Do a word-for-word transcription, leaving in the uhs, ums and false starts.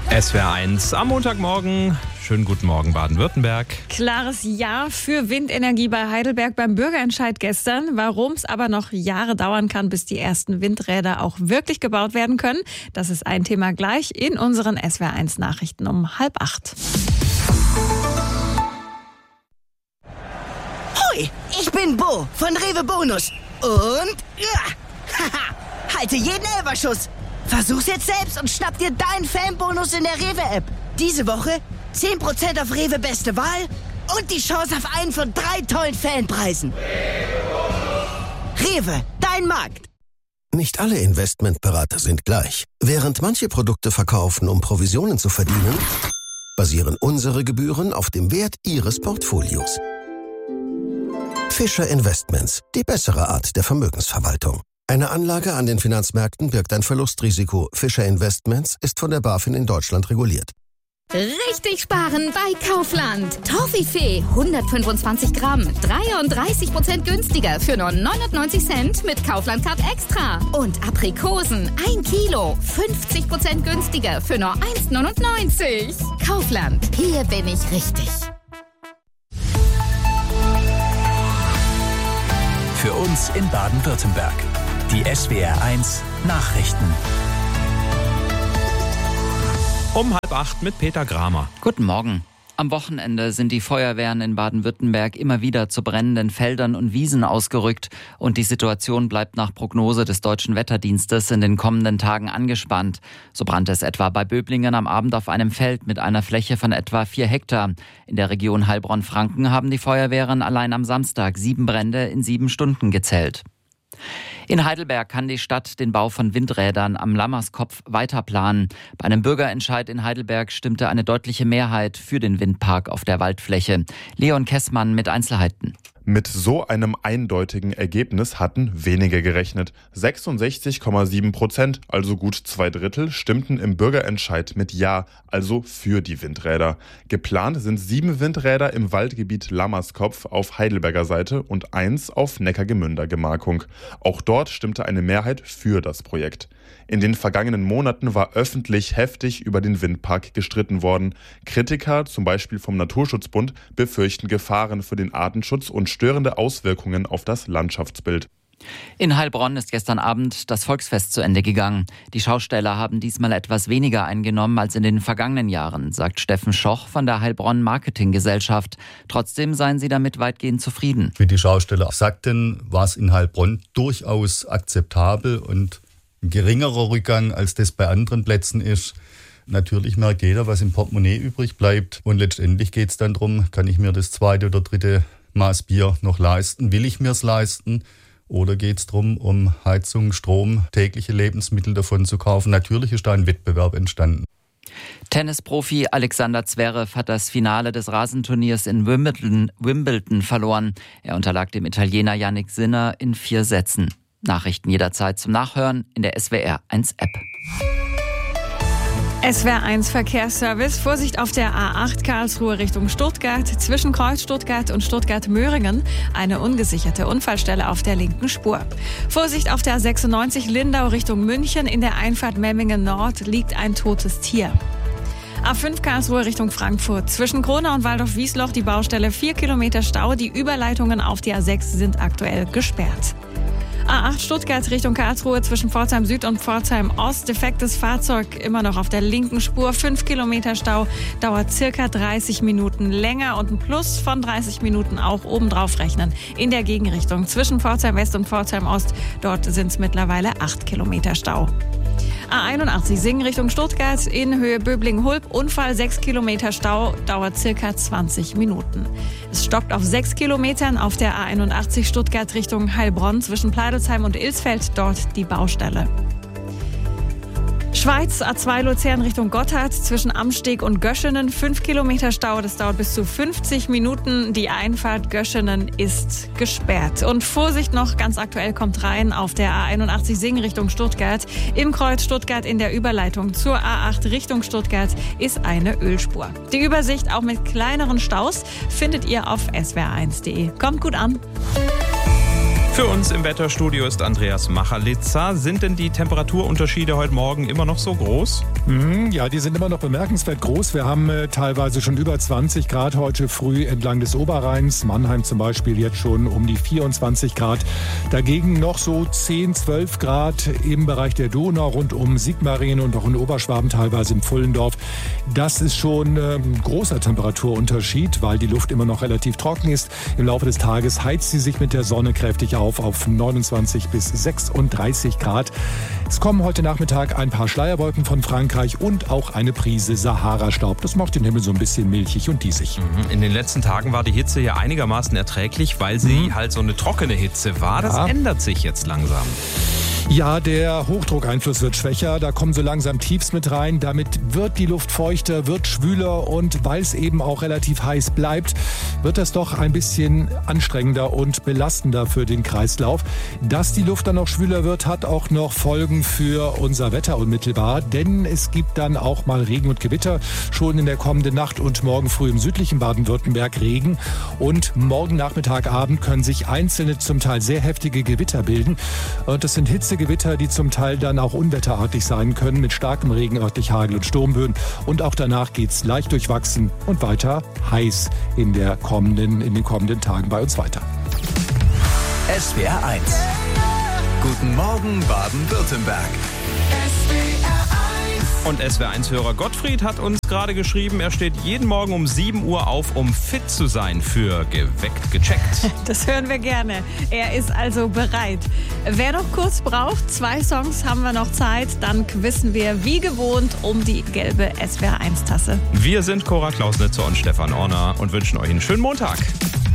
S W R eins am Montagmorgen. Schönen guten Morgen, Baden-Württemberg. Klares Ja für Windenergie bei Heidelberg beim Bürgerentscheid gestern. Warum es aber noch Jahre dauern kann, bis die ersten Windräder auch wirklich gebaut werden können, das ist ein Thema gleich in unseren S W R eins Nachrichten um halb acht. Hoi, ich bin Bo von Rewe Bonus. Und ja, haha, halte jeden Elferschuss. Versuch's jetzt selbst und schnapp dir deinen Fanbonus in der Rewe-App. Diese Woche zehn Prozent auf Rewe Beste Wahl und die Chance auf einen von drei tollen Fanpreisen. Rewe, dein Markt. Nicht alle Investmentberater sind gleich. Während manche Produkte verkaufen, um Provisionen zu verdienen, basieren unsere Gebühren auf dem Wert Ihres Portfolios. Fischer Investments, die bessere Art der Vermögensverwaltung. Eine Anlage an den Finanzmärkten birgt ein Verlustrisiko. Fischer Investments ist von der BaFin in Deutschland reguliert. Richtig sparen bei Kaufland. Toffifee hundertfünfundzwanzig Gramm, dreiunddreißig Prozent günstiger für nur neunundneunzig Cent mit Kaufland Card Extra. Und Aprikosen ein Kilo, fünfzig Prozent günstiger für nur eins neunundneunzig. Kaufland, hier bin ich richtig. Für uns in Baden-Württemberg. Die S W R eins Nachrichten. Um halb acht mit Peter Gramer. Guten Morgen. Am Wochenende sind die Feuerwehren in Baden-Württemberg immer wieder zu brennenden Feldern und Wiesen ausgerückt. Und die Situation bleibt nach Prognose des Deutschen Wetterdienstes in den kommenden Tagen angespannt. So brannte es etwa bei Böblingen am Abend auf einem Feld mit einer Fläche von etwa vier Hektar. In der Region Heilbronn-Franken haben die Feuerwehren allein am Samstag sieben Brände in sieben Stunden gezählt. In Heidelberg kann die Stadt den Bau von Windrädern am Lammerskopf weiterplanen. Bei einem Bürgerentscheid in Heidelberg stimmte eine deutliche Mehrheit für den Windpark auf der Waldfläche. Leon Kessmann mit Einzelheiten. Mit so einem eindeutigen Ergebnis hatten wenige gerechnet. sechsundsechzig Komma sieben Prozent, also gut zwei Drittel, stimmten im Bürgerentscheid mit Ja, also für die Windräder. Geplant sind sieben Windräder im Waldgebiet Lammerskopf auf Heidelberger Seite und eins auf Neckargemünder Gemarkung. Auch dort stimmte eine Mehrheit für das Projekt. In den vergangenen Monaten war öffentlich heftig über den Windpark gestritten worden. Kritiker, zum Beispiel vom Naturschutzbund, befürchten Gefahren für den Artenschutz und störende Auswirkungen auf das Landschaftsbild. In Heilbronn ist gestern Abend das Volksfest zu Ende gegangen. Die Schausteller haben diesmal etwas weniger eingenommen als in den vergangenen Jahren, sagt Steffen Schoch von der Heilbronn Marketinggesellschaft. Trotzdem seien sie damit weitgehend zufrieden. Wie die Schausteller sagten, war es in Heilbronn durchaus akzeptabel und ein geringerer Rückgang, als das bei anderen Plätzen ist. Natürlich merkt jeder, was im Portemonnaie übrig bleibt. Und letztendlich geht es dann darum, kann ich mir das zweite oder dritte Maß Bier noch leisten? Will ich mir es leisten? Oder geht es darum, um Heizung, Strom, tägliche Lebensmittel davon zu kaufen? Natürlich ist da ein Wettbewerb entstanden. Tennisprofi Alexander Zverev hat das Finale des Rasenturniers in Wimbledon, Wimbledon verloren. Er unterlag dem Italiener Jannik Sinner in vier Sätzen. Nachrichten jederzeit zum Nachhören in der S W R eins App. S W R eins Verkehrsservice. Vorsicht auf der A acht Karlsruhe Richtung Stuttgart. Zwischen Kreuz Stuttgart und Stuttgart-Möhringen eine ungesicherte Unfallstelle auf der linken Spur. Vorsicht auf der A sechsundneunzig Lindau Richtung München. In der Einfahrt Memmingen Nord liegt ein totes Tier. A fünf Karlsruhe Richtung Frankfurt. Zwischen Kronau und Waldorf-Wiesloch die Baustelle. Vier Kilometer Stau. Die Überleitungen auf die A sechs sind aktuell gesperrt. A acht Stuttgart Richtung Karlsruhe zwischen Pforzheim Süd und Pforzheim Ost. Defektes Fahrzeug immer noch auf der linken Spur. Fünf Kilometer Stau, dauert circa dreißig Minuten länger und ein Plus von dreißig Minuten auch obendrauf rechnen. In der Gegenrichtung zwischen Pforzheim West und Pforzheim Ost. Dort sind es mittlerweile acht Kilometer Stau. A einundachtzig Singen Richtung Stuttgart in Höhe Böblingen-Hulb. Unfall, sechs Kilometer Stau, dauert circa zwanzig Minuten. Es stockt auf sechs Kilometern auf der A einundachtzig Stuttgart Richtung Heilbronn zwischen Pleidelsheim und Ilsfeld, dort die Baustelle. Schweiz, A zwei Luzern Richtung Gotthard, zwischen Amsteg und Göschenen, fünf Kilometer Stau, das dauert bis zu fünfzig Minuten. Die Einfahrt Göschenen ist gesperrt. Und Vorsicht noch, ganz aktuell kommt rein auf der A einundachtzig Singen Richtung Stuttgart. Im Kreuz Stuttgart in der Überleitung zur A acht Richtung Stuttgart ist eine Ölspur. Die Übersicht auch mit kleineren Staus findet ihr auf S W R eins Punkt de. Kommt gut an. Für uns im Wetterstudio ist Andreas Machalitza. Sind denn die Temperaturunterschiede heute Morgen immer noch so groß? Mhm, ja, die sind immer noch bemerkenswert groß. Wir haben äh, teilweise schon über zwanzig Grad heute früh entlang des Oberrheins. Mannheim zum Beispiel jetzt schon um die vierundzwanzig Grad. Dagegen noch so zehn, zwölf Grad im Bereich der Donau rund um Sigmaringen und auch in Oberschwaben, teilweise in Pfullendorf. Das ist schon äh, ein großer Temperaturunterschied, weil die Luft immer noch relativ trocken ist. Im Laufe des Tages heizt sie sich mit der Sonne kräftig auf auf neunundzwanzig bis sechsunddreißig Grad. Es kommen heute Nachmittag ein paar Schleierwolken von Frankreich und auch eine Prise Sahara-Staub. Das macht den Himmel so ein bisschen milchig und diesig. In den letzten Tagen war die Hitze ja einigermaßen erträglich, weil sie mhm. halt so eine trockene Hitze war. Das ja. ändert sich jetzt langsam. Ja, der Hochdruckeinfluss wird schwächer, da kommen so langsam Tiefs mit rein. Damit wird die Luft feuchter, wird schwüler und weil es eben auch relativ heiß bleibt, wird das doch ein bisschen anstrengender und belastender für den Kreislauf. Dass die Luft dann noch schwüler wird, hat auch noch Folgen für unser Wetter unmittelbar, denn es gibt dann auch mal Regen und Gewitter. Schon in der kommenden Nacht und morgen früh im südlichen Baden-Württemberg Regen und morgen Nachmittag, Abend können sich einzelne, zum Teil sehr heftige Gewitter bilden. Und das sind Hitze Gewitter, die zum Teil dann auch unwetterartig sein können, mit starkem Regen, örtlich Hagel und Sturmböen. Und auch danach geht's leicht durchwachsen und weiter heiß in, der kommenden, in den kommenden Tagen bei uns weiter. S W R eins. Guten Morgen Baden-Württemberg. Und S W R eins-Hörer Gottfried hat uns gerade geschrieben, er steht jeden Morgen um sieben Uhr auf, um fit zu sein für Geweckt gecheckt. Das hören wir gerne. Er ist also bereit. Wer noch kurz braucht, zwei Songs haben wir noch Zeit, dann quizzen wir wie gewohnt um die gelbe S W R eins Tasse. Wir sind Cora Klausnitzer und Stefan Orner und wünschen euch einen schönen Montag.